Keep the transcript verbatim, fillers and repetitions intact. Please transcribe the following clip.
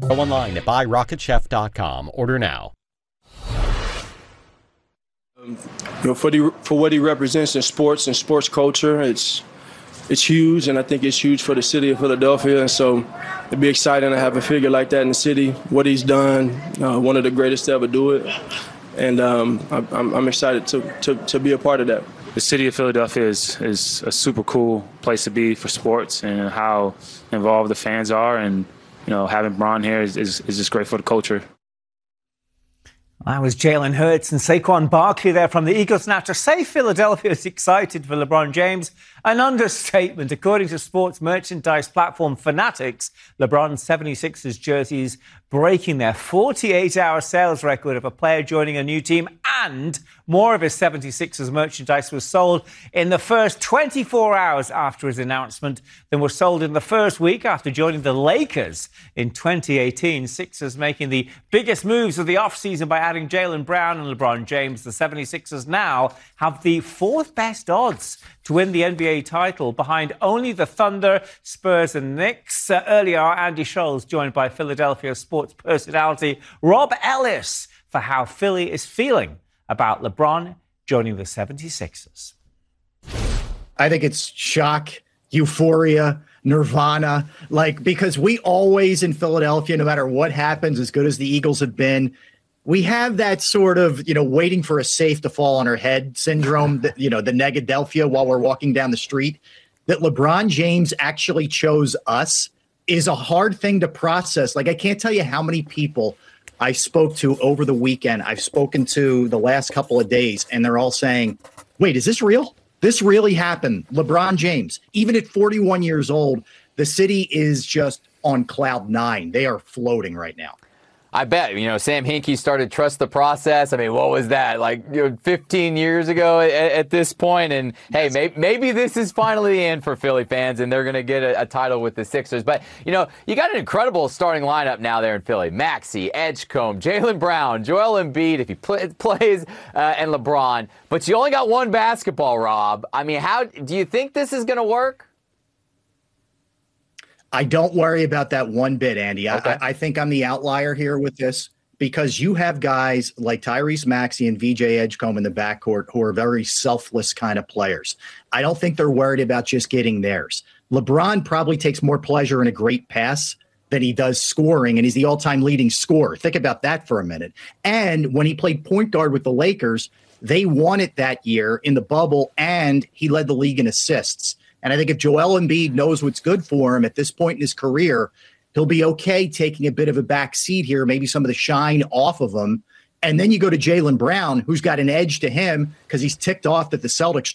Go online at buy rocket chef dot com. Order now. Um, you know, for the for what he represents in sports and sports culture, it's it's huge, and I think it's huge for the city of Philadelphia. And so it'd be exciting to have a figure like that in the city. What he's done, uh, one of the greatest to ever do it, and um, I'm, I'm excited to, to to be a part of that. The city of Philadelphia is is a super cool place to be for sports, and how involved the fans are, and you know, having Bron here is, is, is just great for the culture. That was Jalen Hurts and Saquon Barkley there from the Eagles. Now, to say Philadelphia is excited for LeBron James, an understatement. According to sports merchandise platform Fanatics, LeBron's seventy-sixers jerseys breaking their forty-eight hour sales record of a player joining a new team, and more of his seventy-sixers merchandise was sold in the first twenty-four hours after his announcement than was sold in the first week after joining the Lakers in twenty eighteen. Sixers making the biggest moves of the offseason by adding Jaylen Brown and LeBron James. The seventy-sixers now have the fourth best odds to win the N B A title, behind only the Thunder, Spurs and Knicks. Uh, earlier, Andy Scholes joined by Philadelphia sports personality Rob Ellis for how Philly is feeling about LeBron joining the seventy-sixers. I think it's shock, euphoria, nirvana, like, because we always in Philadelphia, no matter what happens, as good as the Eagles have been, we have that sort of, you know, waiting for a safe to fall on our head syndrome, that, you know, the Negadelphia while we're walking down the street. That LeBron James actually chose us is a hard thing to process. Like, I can't tell you how many people I spoke to over the weekend, I've spoken to the last couple of days, and they're all saying, wait, is this real? This really happened. LeBron James, even at forty-one years old, the city is just on cloud nine. They are floating right now. I bet, you know, Sam Hinkie started Trust the Process. I mean, what was that, like, you know, fifteen years ago at, at this point? And, hey, may, maybe this is finally the end for Philly fans, and they're going to get a, a title with the Sixers. But, you know, you got an incredible starting lineup now there in Philly. Maxey, Edgecombe, Jaylen Brown, Joel Embiid, if he play, plays, uh, and LeBron. But you only got one basketball, Rob. I mean, how do you think this is going to work? I don't worry about that one bit, Andy. Okay. I, I think I'm the outlier here with this, because you have guys like Tyrese Maxey and V J Edgecombe in the backcourt who are very selfless kind of players. I don't think they're worried about just getting theirs. LeBron probably takes more pleasure in a great pass than he does scoring, and he's the all-time leading scorer. Think about that for a minute. And when he played point guard with the Lakers, they won it that year in the bubble, and he led the league in assists. And I think if Joel Embiid knows what's good for him at this point in his career, he'll be okay taking a bit of a back seat here, maybe some of the shine off of him. And then you go to Jaylen Brown, who's got an edge to him because he's ticked off that the Celtics